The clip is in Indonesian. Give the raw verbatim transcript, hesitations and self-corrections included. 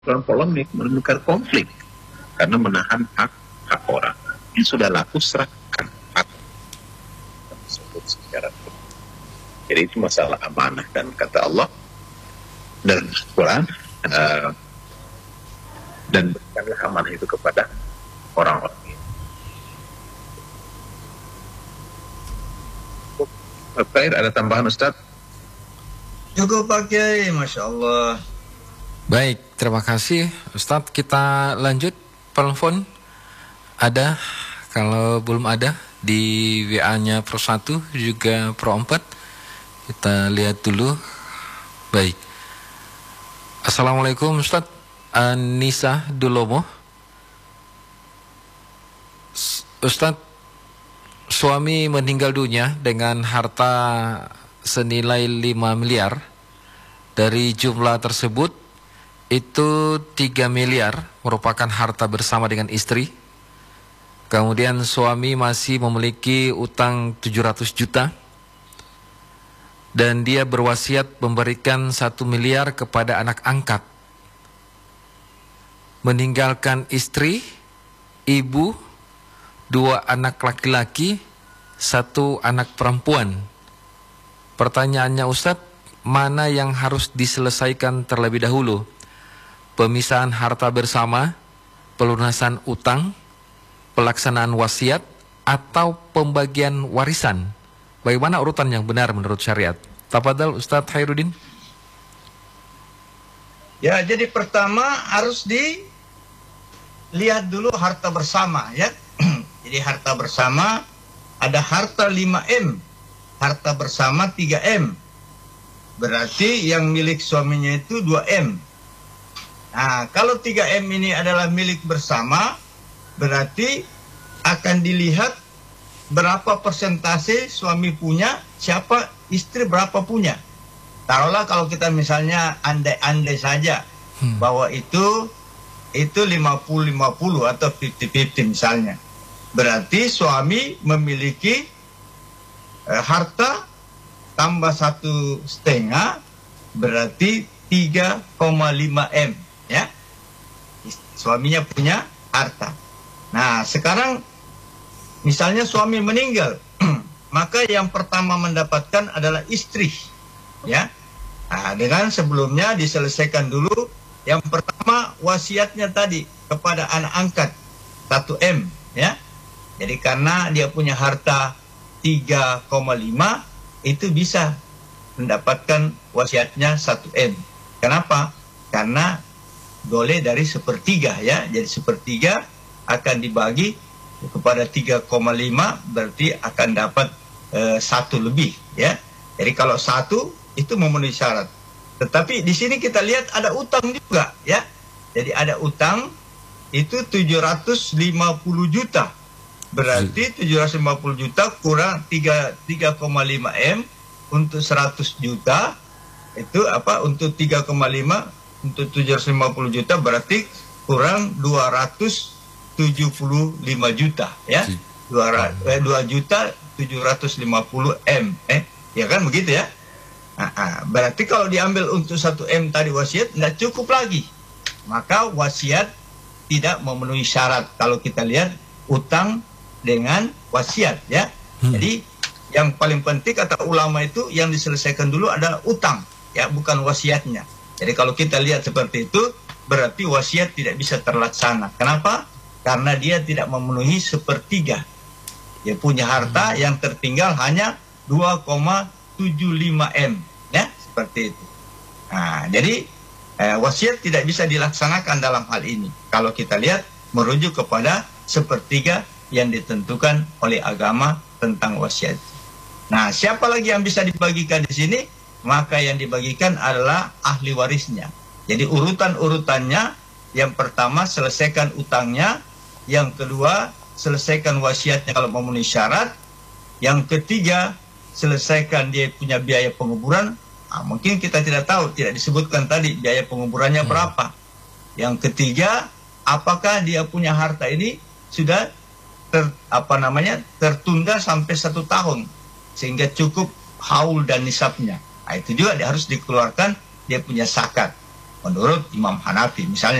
polemik, menimbulkan konflik karena menahan hak hak orang. Ini sudah laku, serahkan hak tersebut secara penuh. Jadi itu masalah amanah, dan kata Allah dan Quran, uh, dan berikanlah amanah itu kepada orang-orang ini. Baik, ada tambahan Ustaz? Cukup Pak Kiai, Masya Allah. Baik, terima kasih Ustadz. Kita lanjut telepon. Ada, kalau belum ada di W A-nya Pro satu juga Pro empat. Kita lihat dulu. Baik. Assalamualaikum Ustadz. Anissa Dulomo. Ustadz, suami meninggal dunia dengan harta senilai lima miliar. Dari jumlah tersebut, itu tiga miliar merupakan harta bersama dengan istri. Kemudian suami masih memiliki utang tujuh ratus juta. Dan dia berwasiat memberikan satu miliar kepada anak angkat. Meninggalkan istri, ibu, dua anak laki-laki, satu anak perempuan. Pertanyaannya Ustadz, mana yang harus diselesaikan terlebih dahulu? Pemisahan harta bersama, pelunasan utang, pelaksanaan wasiat, atau pembagian warisan? Bagaimana urutan yang benar menurut syariat? Tafadhal Ustadz Khairuddin. Ya, jadi pertama harus dilihat dulu harta bersama, ya. Jadi harta bersama ada harta lima M, harta bersama tiga M. Berarti yang milik suaminya itu dua M. Nah, kalau tiga M ini adalah milik bersama, berarti akan dilihat berapa persentase suami punya, siapa istri berapa punya. Taruhlah kalau kita misalnya andai-andai saja hmm. bahwa itu itu lima puluh lima puluh atau lima puluh lima puluh misalnya. Berarti suami memiliki eh, harta tambah satu setengah, berarti tiga koma lima M, ya. Suaminya punya harta. Nah, sekarang misalnya suami meninggal, maka yang pertama mendapatkan adalah istri, ya. Nah, dengan sebelumnya diselesaikan dulu yang pertama wasiatnya tadi kepada anak angkat satu M, ya. Jadi karena dia punya harta tiga koma lima, itu bisa mendapatkan wasiatnya satu M. Kenapa? Karena boleh dari sepertiga, ya. Jadi sepertiga akan dibagi kepada tiga koma lima, berarti akan dapat e, satu lebih, ya. Jadi kalau satu itu memenuhi syarat. Tetapi di sini kita lihat ada utang juga, ya. Jadi ada utang itu tujuh ratus lima puluh juta. Berarti tujuh ratus lima puluh juta kurang tiga koma lima M untuk seratus juta, itu apa, untuk tiga koma lima untuk tujuh ratus lima puluh juta berarti kurang dua ratus tujuh puluh lima juta, ya. dua juta tujuh ratus lima puluh M, eh ya kan begitu, ya. Nah, nah, berarti kalau diambil untuk satu M tadi wasiat tidak cukup lagi, maka wasiat tidak memenuhi syarat kalau kita lihat utang dengan wasiat, ya. Hmm. Jadi yang paling penting kata ulama itu yang diselesaikan dulu adalah utang, ya, bukan wasiatnya. Jadi kalau kita lihat seperti itu, berarti wasiat tidak bisa terlaksana. Kenapa? Karena dia tidak memenuhi sepertiga. Dia punya harta yang tertinggal hanya dua koma tujuh lima M, ya, seperti itu. Nah, jadi eh, wasiat tidak bisa dilaksanakan dalam hal ini. Kalau kita lihat merujuk kepada sepertiga yang ditentukan oleh agama tentang wasiat. Nah, siapa lagi yang bisa dibagikan di sini? Maka yang dibagikan adalah ahli warisnya. Jadi urutan-urutannya, yang pertama selesaikan utangnya, yang kedua selesaikan wasiatnya kalau memenuhi syarat, yang ketiga selesaikan dia punya biaya penguburan. Nah, mungkin kita tidak tahu, tidak disebutkan tadi biaya penguburannya hmm. berapa. Yang ketiga, apakah dia punya harta ini sudah ter, apa namanya tertunda sampai satu tahun sehingga cukup haul dan nisabnya. Nah, itu juga dia harus dikeluarkan dia punya zakat. menurut Imam Hanafi misalnya.